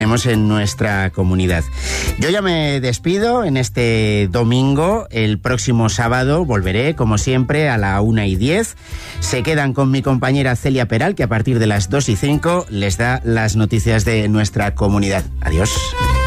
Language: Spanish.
tenemos en nuestra comunidad. Yo ya me despido en este domingo. El próximo sábado volveré, como siempre, a la 1:10. Se quedan con mi compañera Celia Peral, que a partir de las 2:05 les da las noticias de nuestra comunidad. Adiós.